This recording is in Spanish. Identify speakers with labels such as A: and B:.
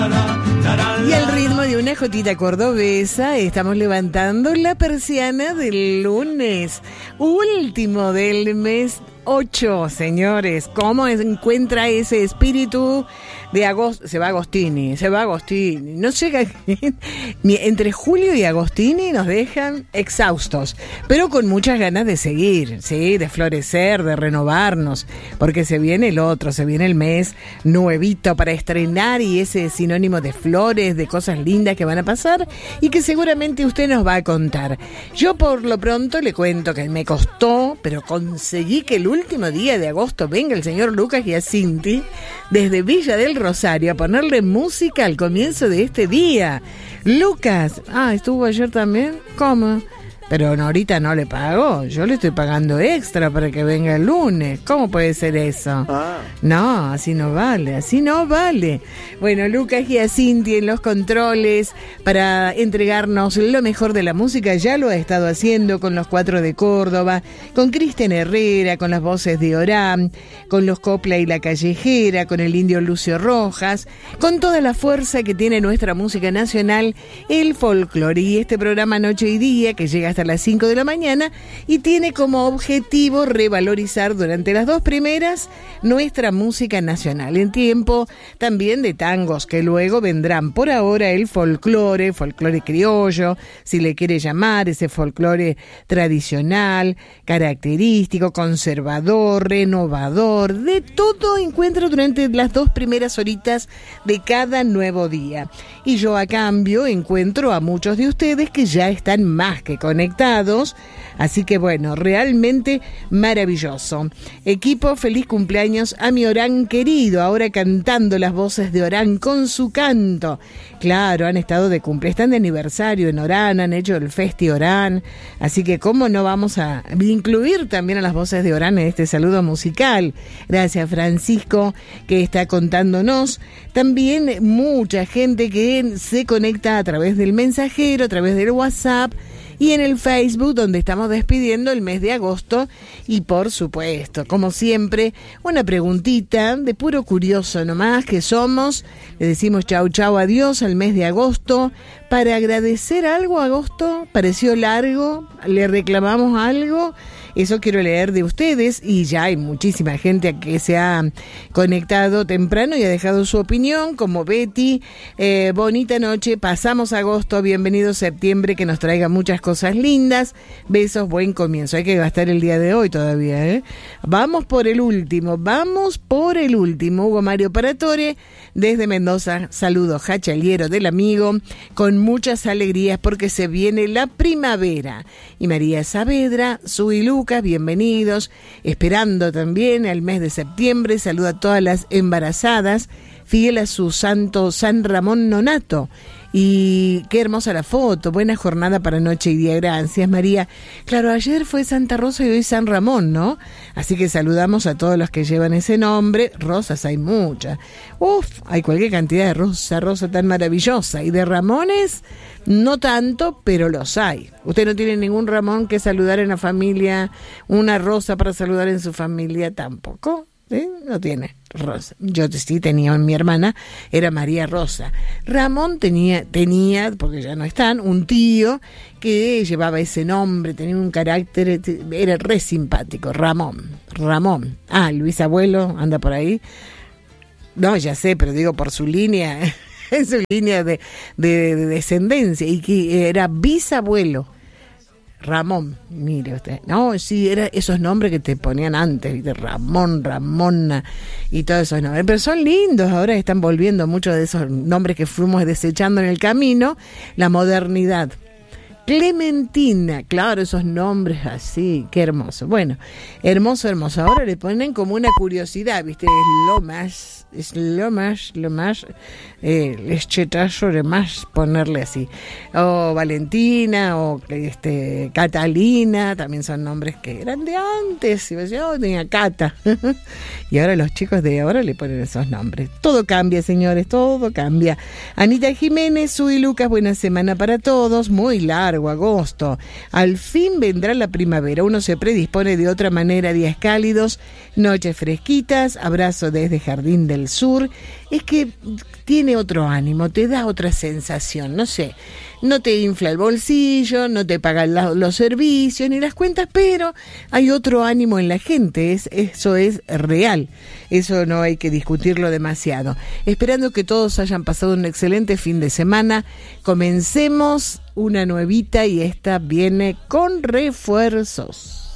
A: Y al ritmo de una jotita cordobesa estamos levantando la persiana del lunes, último del mes 8, señores. ¿Cómo encuentra ese espíritu de agosto? Se va Agostini. No llega. Entre Julio y Agostini nos dejan exhaustos, pero con muchas ganas de seguir, ¿sí? De florecer, de renovarnos, porque se viene el mes nuevito para estrenar, y ese es sinónimo de flores, de cosas lindas que van a pasar y que seguramente usted nos va a contar. Yo por lo pronto le cuento que me costó, pero conseguí que el último día de agosto venga el señor Lucas Giacinti desde Villa del Rosario a ponerle música al comienzo de este día. Lucas, ¿estuvo ayer también? ¿Cómo? Pero ahorita no le pago, yo le estoy pagando extra para que venga el lunes. ¿Cómo puede ser eso? No, así no vale. Bueno, Lucas Giacinti en los controles para entregarnos lo mejor de la música. Ya lo ha estado haciendo con los 4 de Córdoba, con Cristian Herrera, con las voces de Orán, con los Copla y la Callejera, con el indio Lucio Rojas, con toda la fuerza que tiene nuestra música nacional, el folclore. Y este programa Noche y Día, que llega hasta las 5 de la mañana y tiene como objetivo revalorizar durante las 2 primeras nuestra música nacional, en tiempo también de tangos que luego vendrán. Por ahora el folclore criollo, si le quiere llamar, ese folclore tradicional, característico, conservador, renovador, de todo encuentro durante las 2 primeras horitas de cada nuevo día. Y yo a cambio encuentro a muchos de ustedes que ya están más que conectados, así que bueno, realmente maravilloso. Equipo, feliz cumpleaños a mi Orán querido, ahora cantando las voces de Orán con su canto. Claro, han estado de cumpleaños, están de aniversario en Orán, han hecho el Festi Orán, así que cómo no vamos a incluir también a las voces de Orán en este saludo musical. Gracias, Francisco, que está contándonos. También mucha gente que se conecta a través del mensajero, a través del WhatsApp y en el Facebook, donde estamos despidiendo el mes de agosto. Y por supuesto, como siempre, una preguntita de puro curioso nomás que somos. Le decimos chau, adiós al mes de agosto. Para agradecer algo, agosto pareció largo, le reclamamos algo. Eso quiero leer de ustedes, y ya hay muchísima gente que se ha conectado temprano y ha dejado su opinión, como Betty. Bonita noche, pasamos agosto, bienvenido septiembre, que nos traiga muchas cosas lindas. Besos, buen comienzo. Hay que gastar el día de hoy todavía, ¿eh? Vamos por el último. Hugo Mario Paratore, desde Mendoza. Saludos, Hachaliero del amigo, con muchas alegrías porque se viene la primavera. Y María Saavedra, Su y Lucas, bienvenidos, esperando también el mes de septiembre. Saluda a todas las embarazadas, fiel a su santo San Ramón Nonato. Y qué hermosa la foto, buena jornada para Noche y Día, gracias María. Claro, ayer fue Santa Rosa y hoy San Ramón, ¿no? Así que saludamos a todos los que llevan ese nombre. Rosas hay muchas, hay cualquier cantidad de rosa tan maravillosa. Y de Ramones, no tanto, pero los hay. ¿Usted no tiene ningún Ramón que saludar en la familia? ¿Una Rosa para saludar en su familia? Tampoco. ¿Sí? No tiene Rosa. Yo sí tenía, mi hermana era María Rosa. Ramón tenía, porque ya no están, un tío que llevaba ese nombre, tenía un carácter, era re simpático. Ramón. Luis Abuelo anda por ahí. No, ya sé, pero digo por su línea, en su línea de descendencia, y que era bisabuelo. Ramón, mire usted. No, sí, era esos nombres que te ponían antes, de Ramón, Ramona y todos esos nombres. Pero son lindos, ahora están volviendo muchos de esos nombres que fuimos desechando en el camino, la modernidad. Clementina, claro, esos nombres así, qué hermoso. Bueno, hermoso. Ahora le ponen como una curiosidad, ¿viste? Es chetazo de más ponerle así. O Valentina, o Catalina, también son nombres que eran de antes. Y yo tenía Cata. Y ahora los chicos de ahora le ponen esos nombres. Todo cambia, señores, todo cambia. Anita Jiménez, Su y Lucas, buena semana para todos. Muy largo largo agosto. Al fin vendrá la primavera. Uno se predispone de otra manera. Días cálidos, noches fresquitas, abrazo desde Jardín del Sur. Es que tiene otro ánimo, te da otra sensación, no sé. No te infla el bolsillo, no te pagan los servicios ni las cuentas, pero hay otro ánimo en la gente, eso es real. Eso no hay que discutirlo demasiado. Esperando que todos hayan pasado un excelente fin de semana. Comencemos una nuevita y esta viene con refuerzos.